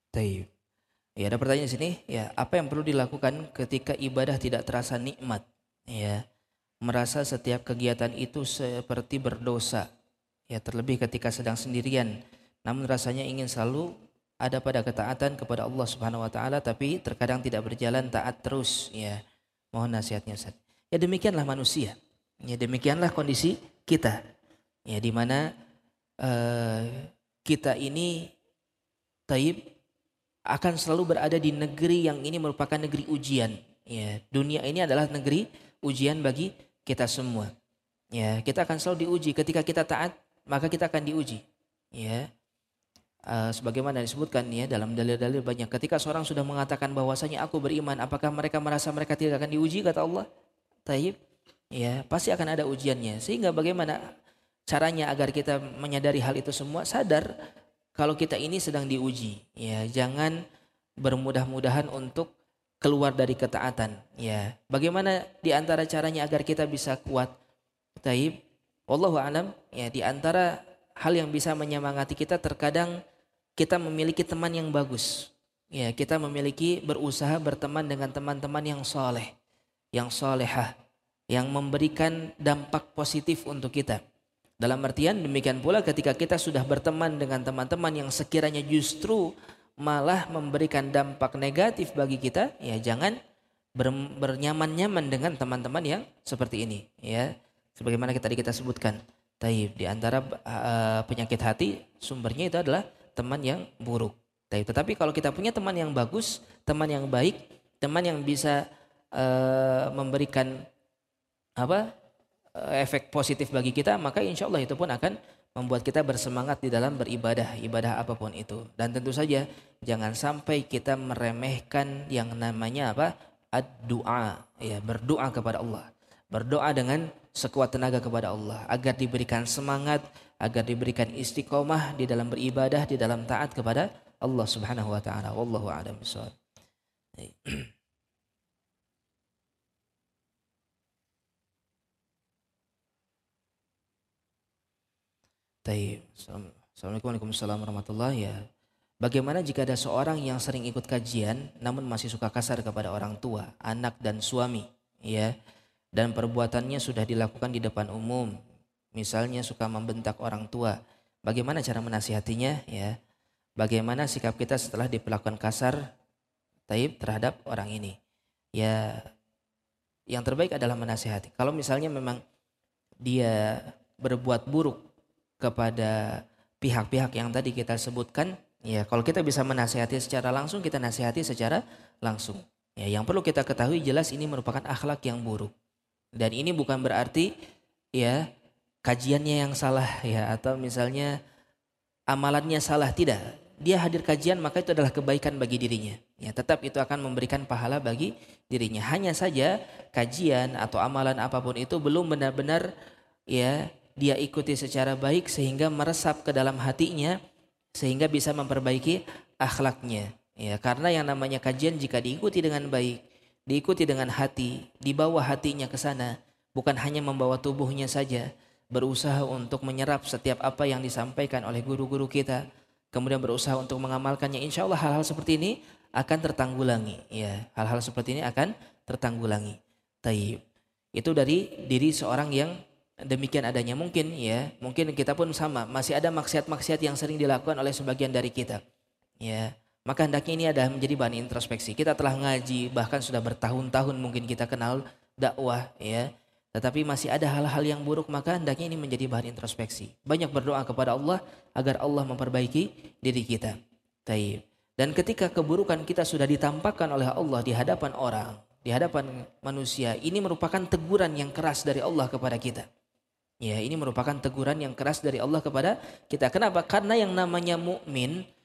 Taib. Ya, ada pertanyaan di sini, ya, apa yang perlu dilakukan ketika ibadah tidak terasa nikmat? Ya, merasa setiap kegiatan itu seperti berdosa. Ya, terlebih ketika sedang sendirian, namun rasanya ingin selalu ada pada ketaatan kepada Allah Subhanahu wa taala, tapi terkadang tidak berjalan taat terus, ya. Mohon nasihatnya, Ustaz. Ya, demikianlah manusia. Ya, demikianlah kondisi kita. Ya, di mana kita ini taib akan selalu berada di negeri yang ini merupakan negeri ujian. Ya, dunia ini adalah negeri ujian bagi kita semua. Ya, kita akan selalu diuji. Ketika kita taat, maka kita akan diuji. Ya, sebagaimana disebutkan ya dalam dalil-dalil banyak. Ketika seorang sudah mengatakan bahwasanya aku beriman, apakah mereka merasa mereka tidak akan diuji? Kata Allah, taib. Ya, pasti akan ada ujiannya. Sehingga bagaimana caranya agar kita menyadari hal itu semua, sadar kalau kita ini sedang diuji, ya jangan bermudah-mudahan untuk keluar dari ketaatan, ya. Bagaimana di antara caranya agar kita bisa kuat? Taib, wallahu alam, ya di antara hal yang bisa menyemangati kita terkadang kita memiliki teman yang bagus. Ya, kita memiliki berusaha berteman dengan teman-teman yang soleh, yang solehah, yang memberikan dampak positif untuk kita. Dalam artian demikian pula ketika kita sudah berteman dengan teman-teman yang sekiranya justru malah memberikan dampak negatif bagi kita, ya jangan bernyaman-nyaman dengan teman-teman yang seperti ini, ya. Sebagaimana kita sebutkan, taib di antara penyakit hati sumbernya itu adalah teman yang buruk. Taib. Tetapi kalau kita punya teman yang bagus, teman yang baik, teman yang bisa memberikan apa? Efek positif bagi kita, maka insya Allah itu pun akan membuat kita bersemangat di dalam beribadah, ibadah apapun itu. Dan tentu saja jangan sampai kita meremehkan yang namanya apa? Ad-du'a, ya, berdoa kepada Allah. Berdoa dengan sekuat tenaga kepada Allah agar diberikan semangat, agar diberikan istiqomah di dalam beribadah, di dalam taat kepada Allah Subhanahu wa taala. Wallahu a'lam bishawab. Taib. Assalamualaikum warahmatullahi wabarakatuh. Ya. Bagaimana jika ada seorang yang sering ikut kajian namun masih suka kasar kepada orang tua, anak dan suami, ya. Dan perbuatannya sudah dilakukan di depan umum. Misalnya suka membentak orang tua. Bagaimana cara menasihatinya, ya? Bagaimana sikap kita setelah diperlakukan kasar, taib terhadap orang ini? Ya, yang terbaik adalah menasihati. Kalau misalnya memang dia berbuat buruk kepada pihak-pihak yang tadi kita sebutkan, ya kalau kita bisa menasihati secara langsung, kita nasihati secara langsung. Ya, yang perlu kita ketahui jelas ini merupakan akhlak yang buruk. Dan ini bukan berarti ya kajiannya yang salah, ya, atau misalnya amalannya salah, tidak. Dia hadir kajian maka itu adalah kebaikan bagi dirinya. Ya, tetap itu akan memberikan pahala bagi dirinya. Hanya saja kajian atau amalan apapun itu belum benar-benar ya dia ikuti secara baik sehingga meresap ke dalam hatinya sehingga bisa memperbaiki akhlaknya. Ya, karena yang namanya kajian jika diikuti dengan baik, diikuti dengan hati, dibawa hatinya ke sana, bukan hanya membawa tubuhnya saja, berusaha untuk menyerap setiap apa yang disampaikan oleh guru-guru kita, kemudian berusaha untuk mengamalkannya. Insya Allah hal-hal seperti ini akan tertanggulangi. Ya, hal-hal seperti ini akan tertanggulangi. Taib. Itu dari diri seorang yang demikian adanya. Mungkin ya, mungkin kita pun sama, masih ada maksiat-maksiat yang sering dilakukan oleh sebagian dari kita. Ya, maka hendaknya ini adalah menjadi bahan introspeksi. Kita telah ngaji, bahkan sudah bertahun-tahun mungkin kita kenal dakwah, ya. Tetapi masih ada hal-hal yang buruk, maka hendaknya ini menjadi bahan introspeksi. Banyak berdoa kepada Allah agar Allah memperbaiki diri kita. Taib. Dan ketika keburukan kita sudah ditampakkan oleh Allah di hadapan orang, di hadapan manusia, ini merupakan teguran yang keras dari Allah kepada kita. Ya, ini merupakan teguran yang keras dari Allah kepada kita. Kenapa? Karena yang namanya mukmin